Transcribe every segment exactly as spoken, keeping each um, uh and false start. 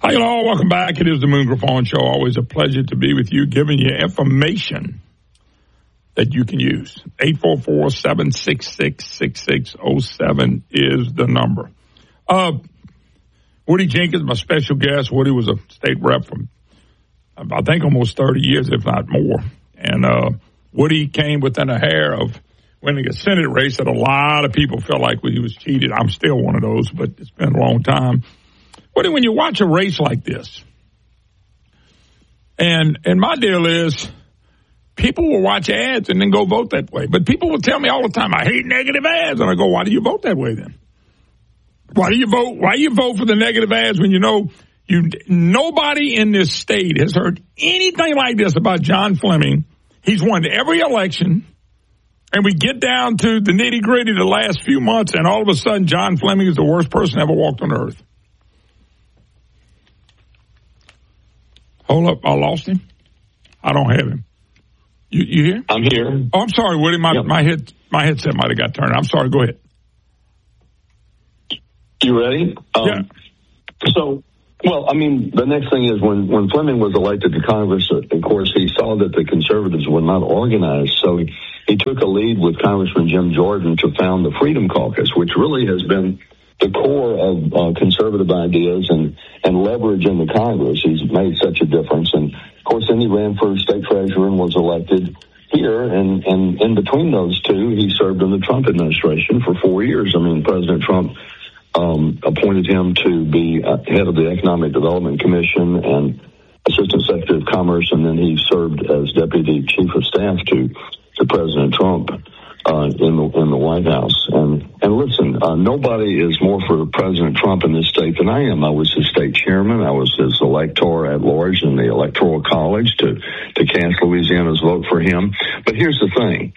Hi, hello. Welcome back. It is the Moon Griffon Show. Always a pleasure to be with you, giving you information that you can use. eight four four, seven six six, six six zero seven is the number. Uh, Woody Jenkins, my special guest. Woody was a state rep from, I think, almost thirty years, if not more. And uh, Woody came within a hair of winning a Senate race that a lot of people felt like he was cheated. I'm still one of those, but it's been a long time. Woody, when you watch a race like this, and and my deal is, people will watch ads and then go vote that way. But people will tell me all the time, I hate negative ads. And I go, why do you vote that way then? Why do you vote? Why do you vote for the negative ads when you know you nobody in this state has heard anything like this about John Fleming? He's won every election. And we get down to the nitty gritty the last few months, and all of a sudden, John Fleming is the worst person ever walked on earth. Hold up, I lost him. I don't have him. You, you here? I'm here. Oh, I'm sorry, Woody. My yep. my head my headset might have got turned. I'm sorry. Go ahead. You ready? Um, yeah. So, well, I mean, the next thing is when, when Fleming was elected to Congress, of course, he saw that the conservatives were not organized. So he, he took a lead with Congressman Jim Jordan to found the Freedom Caucus, which really has been the core of uh, conservative ideas and, and leverage in the Congress. He's made such a difference. And, of course, then he ran for state treasurer and was elected here. And, and in between those two, he served in the Trump administration for four years. I mean, President Trump um, appointed him to be uh, head of the Economic Development Commission and Assistant Secretary of Commerce, and then he served as Deputy Chief of Staff to, to President Trump. Uh, in the in the White House. And and listen, uh, nobody is more for President Trump in this state than I am. I was his state chairman. I was his elector at large in the Electoral College to, to cast Louisiana's vote for him. But here's the thing.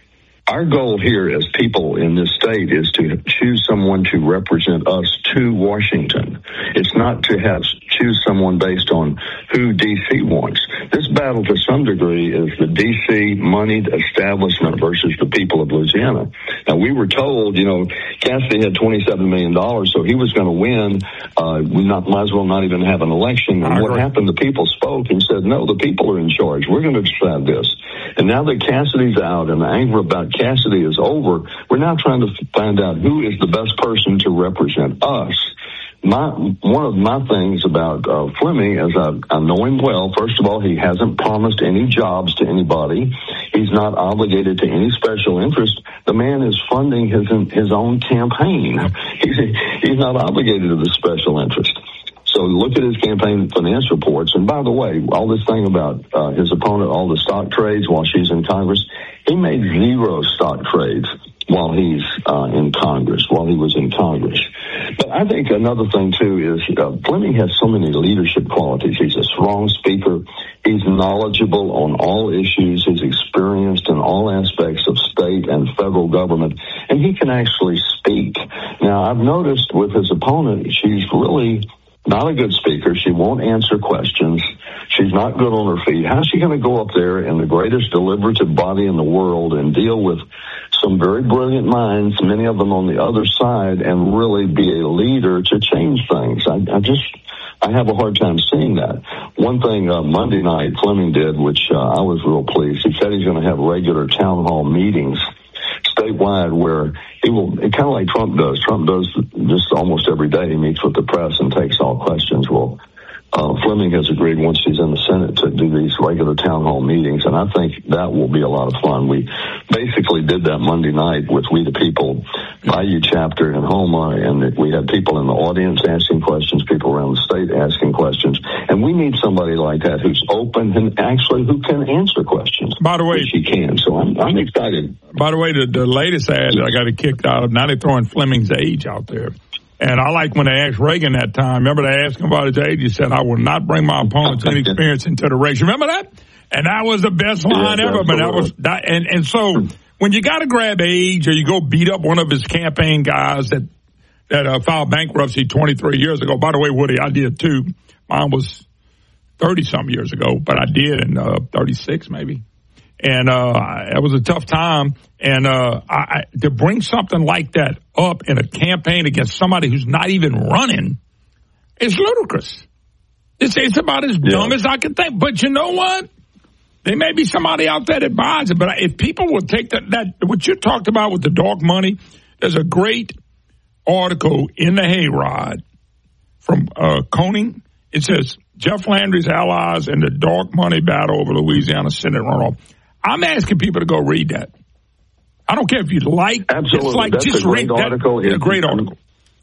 Our goal here as people in this state is to choose someone to represent us to Washington. It's not to have choose someone based on who D C wants. This battle, to some degree, is the D C moneyed establishment versus the people of Louisiana. Now, we were told, you know, Cassidy had twenty-seven million dollars, so he was going to win. Uh, we not, might as well not even have an election. And what happened, the people spoke and said, no, the people are in charge. We're going to decide this. And now that Cassidy's out and the anger about Cassidy is over, we're now trying to find out who is the best person to represent us. My one of my things about uh, Fleming is I, I know him well. First of all, he hasn't promised any jobs to anybody. He's not obligated to any special interest. The man is funding his his own campaign. He's, he's not obligated to the special interest. So look at his campaign finance reports. And by the way, all this thing about uh, his opponent, all the stock trades while she's in Congress, he made zero stock trades while he's uh, in Congress, while he was in Congress. But I think another thing, too, is uh, Fleming has so many leadership qualities. He's a strong speaker. He's knowledgeable on all issues. He's experienced in all aspects of state and federal government. And he can actually speak. Now, I've noticed with his opponent, she's really not a good speaker. She won't answer questions. She's not good on her feet. How's she going to go up there in the greatest deliberative body in the world and deal with some very brilliant minds, many of them on the other side, and really be a leader to change things? I, I just, I have a hard time seeing that. One thing uh, Monday night Fleming did, which uh, I was real pleased, he said he's going to have regular town hall meetings statewide where he will, kind of like Trump does. Trump does just almost every day. He meets with the press and takes all questions. Well, Uh, Fleming has agreed once he's in the Senate to do these regular town hall meetings, and I think that will be a lot of fun. We basically did that Monday night with We the People Bayou chapter in Houma, and we had people in the audience asking questions, people around the state asking questions, and we need somebody like that who's open and actually who can answer questions. By the way, she can, so I'm, I'm excited. By the way, the, the latest ad that I got it kicked out of, now they're throwing Fleming's age out there. And I like when they asked Reagan that time. Remember they asked him about his age? He said, I will not bring my opponent's inexperience into the race. Remember that? And that was the best line yes, ever. But that was that, and, and so when you got to grab age or you go beat up one of his campaign guys that, that uh, filed bankruptcy twenty-three years ago. By the way, Woody, I did too. Mine was thirty-some years ago, but I did in uh, thirty-six maybe. And uh, it was a tough time. And uh, I, to bring something like that up in a campaign against somebody who's not even running is ludicrous. It's, it's about as dumb yeah. as I can think. But you know what? There may be somebody out there that buys it. But if people would take that, that what you talked about with the dark money, there's a great article in the Hayride from uh, Koenig. It says, Jeff Landry's allies in the dark money battle over Louisiana Senate runoff. I'm asking people to go read that. I don't care if you like. Absolutely. It's like That's just a great read article. That. It's a great article.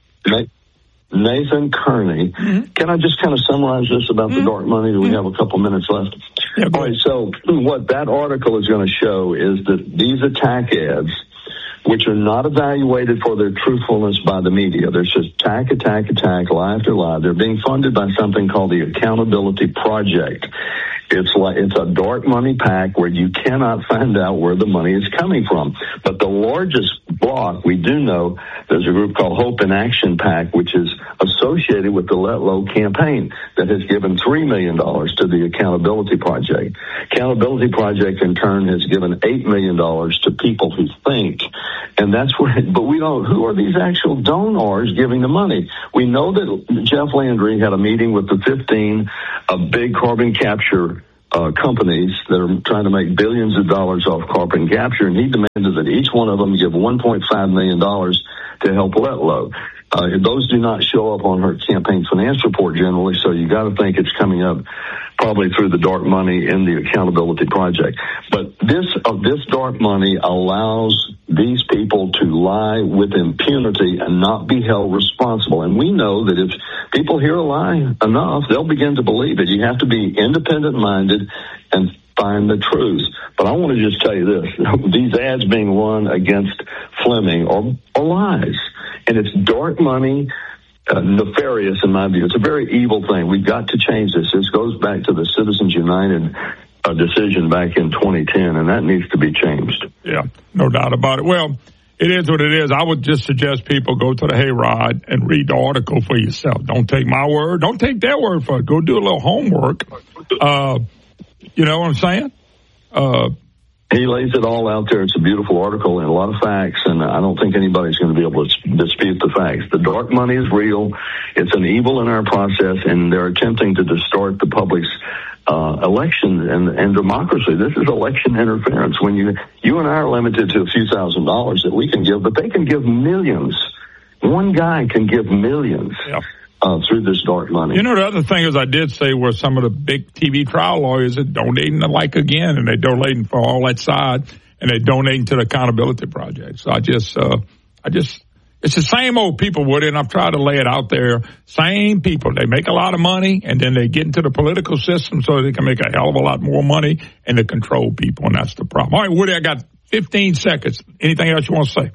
Nathan Kearney. Mm-hmm. Can I just kind of summarize this about mm-hmm. the dark money? Do we have a couple minutes left? Yeah, All right, so what that article is going to show is that these attack ads, which are not evaluated for their truthfulness by the media, there's just attack, attack, attack, lie after lie. They're being funded by something called the Accountability Project. It's like it's a dark money pack where you cannot find out where the money is coming from. But the largest block, we do know, there's a group called Hope in Action PAC, which is associated with the Let Low campaign that has given three million dollars to the Accountability Project. Accountability Project, in turn, has given eight million dollars to People Who Think. And that's where, but we don't, who are these actual donors giving the money? We know that Jeff Landry had a meeting with the fifteen of big carbon capture Uh, companies that are trying to make billions of dollars off carbon capture, and he demanded that each one of them give one point five million dollars to help Let Low. Uh, those do not show up on her campaign finance report generally, so you got to think it's coming up probably through the dark money in the Accountability Project. But this uh, this dark money allows these people to lie with impunity and not be held responsible. And we know that if people hear a lie enough, they'll begin to believe it. You have to be independent-minded and find the truth. But I want to just tell you this. These ads being run against Fleming are, are lies. And it's dark money, uh, nefarious in my view. It's a very evil thing. We've got to change this. This goes back to the Citizens United uh, decision back in twenty ten, and that needs to be changed. Yeah, no doubt about it. Well, it is what it is. I would just suggest people go to the Hayride and read the article for yourself. Don't take my word. Don't take their word for it. Go do a little homework. Uh, you know what I'm saying? Uh, He lays it all out there. It's a beautiful article and a lot of facts, and I don't think anybody's going to be able to dispute the facts. The dark money is real. It's an evil in our process, and they're attempting to distort the public's uh, election and, and democracy. This is election interference. When you you and I are limited to a few thousand dollars that we can give, but they can give millions. One guy can give millions. Yeah. Uh, through this dark money. You know, the other thing is I did say were some of the big T V trial lawyers are donating to like again, and they're donating for all that side, and they're donating to the Accountability Project. So I just, uh, I just, it's the same old people, Woody, and I've tried to lay it out there. Same people. They make a lot of money, and then they get into the political system so they can make a hell of a lot more money and they control people, and that's the problem. All right, Woody, I got fifteen seconds. Anything else you want to say?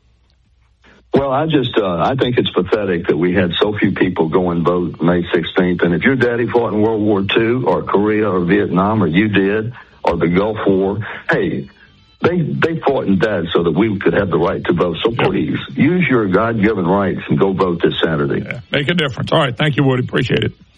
Well, I just, uh, I think it's pathetic that we had so few people go and vote May sixteenth. And if your daddy fought in World War Two or Korea or Vietnam or you did or the Gulf War, hey, they, they fought and died so that we could have the right to vote. So please use your God-given rights and go vote this Saturday. Yeah, make a difference. All right. Thank you, Woody. Appreciate it.